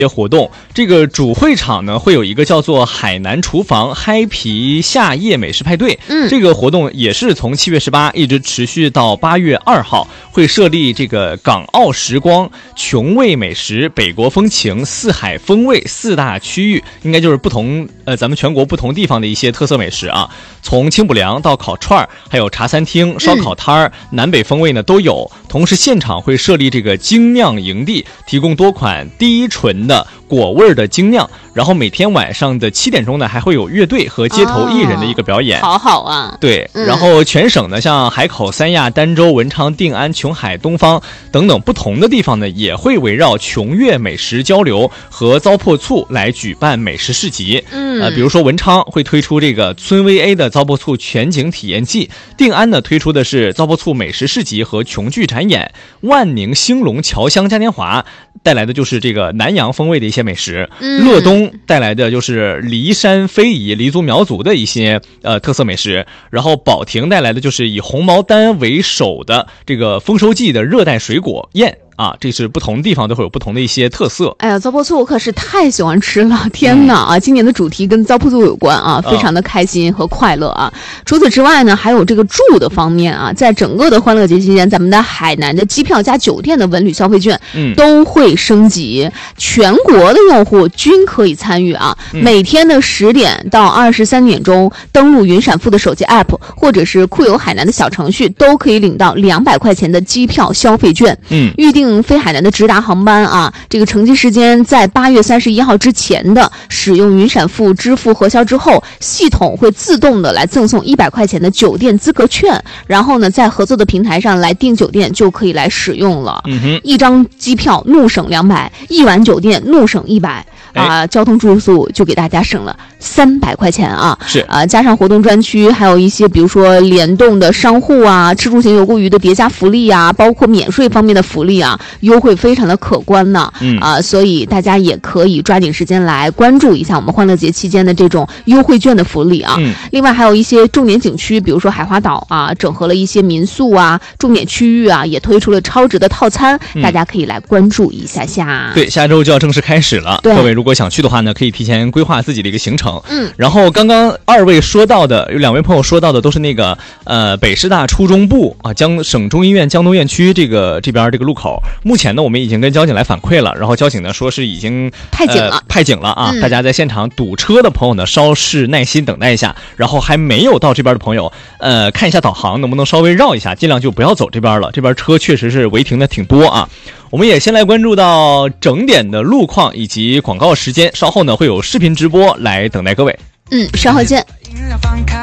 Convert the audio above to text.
活动。这个主会场呢会有一个叫做海南厨房嗨皮夏夜美食派对，这个活动也是从7月18一直持续到8月2号，会设立这个港澳时光、琼味美食、北国风情、四海风味4大区域，应该就是不同咱们全国不同地方的一些特色美食啊，从清补凉到烤串，还有茶餐厅、烧烤摊南北风味呢都有。同时现场会设立这个精酿营地，提供多款低醇的果味的精酿，然后每天晚上的7点钟呢还会有乐队和街头艺人的一个表演。 好好啊。 对，然后全省呢像海口、三亚、儋州、文昌、定安、琼海、东方等等不同的地方呢，也会围绕琼粤美食交流和糟粕醋来举办美食市集。比如说文昌会推出这个村威 A 的糟粕醋全景体验季，定安呢推出的是糟粕醋美食市集和琼剧展演，万宁兴隆侨乡嘉年华带来的就是这个南洋风味的一些美食，乐东带来的就是梨山非遗黎族苗族的一些特色美食，然后保亭带来的就是以红毛丹为首的这个丰收季的热带水果宴啊，这是不同地方都会有不同的一些特色。 哎呀，糟粕醋我可是太喜欢吃了，天哪啊！今年的主题跟糟粕醋有关啊，非常的开心和快乐啊。除此之外呢，还有这个住的方面啊，在整个的欢乐节期间，咱们的海南的机票加酒店的文旅消费券都会升级，全国的用户均可以参与啊。每天的10点到23点钟，登录云闪付的手机 app 或者是酷游海南的小程序，都可以领到200块钱的机票消费券。预定飞海南的直达航班啊，这个乘机时间在8月31号之前的，使用云闪付支付核销之后，系统会自动的来赠送100块钱的酒店资格券，然后呢，在合作的平台上来订酒店就可以来使用了。一张机票怒省200，一晚酒店怒省100。交通住宿就给大家省了300块钱啊！ 是加上活动专区，还有一些比如说联动的商户啊、吃住行游购娱的叠加福利啊，包括免税方面的福利啊，优惠非常的可观呢。所以大家也可以抓紧时间来关注一下我们欢乐节期间的这种优惠券的福利啊。另外还有一些重点景区，比如说海花岛啊，整合了一些民宿啊、重点区域啊，也推出了超值的套餐，大家可以来关注一下下。 对，下周就要正式开始了。各位如果想去的话呢，可以提前规划自己的一个行程。然后刚刚2位说到的，有2位朋友说到的都是那个北师大初中部啊，省中医院江东院区这边这个路口，目前呢我们已经跟交警来反馈了，然后交警呢说是已经派警了啊，大家在现场堵车的朋友呢稍事耐心等待一下，然后还没有到这边的朋友看一下导航能不能稍微绕一下，尽量就不要走这边了，这边车确实是违停的挺多啊。我们也先来关注到整点的路况以及广告时间，稍后呢会有视频直播来等待各位。 稍后见。